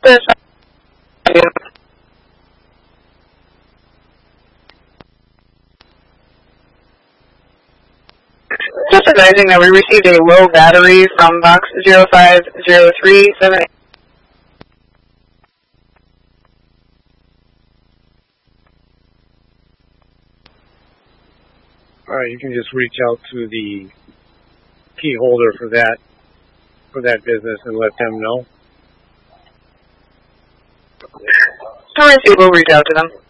Just advising that we received a low battery from box 050378. All right, you can just reach out to the key holder for that business and let them know. All right, we'll reach out to them.